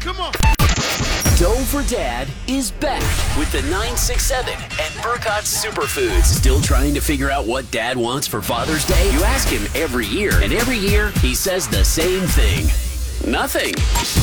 Come on. Doe for Dad is back with the 967 and Burkott's Superfoods. Still trying to figure out what Dad wants for Father's Day? You ask him every year, and every year he says the same thing. Nothing.